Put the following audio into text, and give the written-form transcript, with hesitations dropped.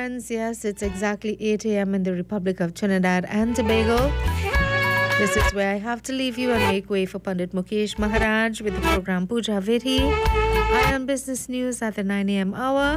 friends. Yes, it's exactly 8 a.m. in the Republic of Trinidad and Tobago. This is where I have to leave you and make way for Pandit Mukesh Maharaj with the program Puja Vidhi. I am Business News at the 9 a.m. hour.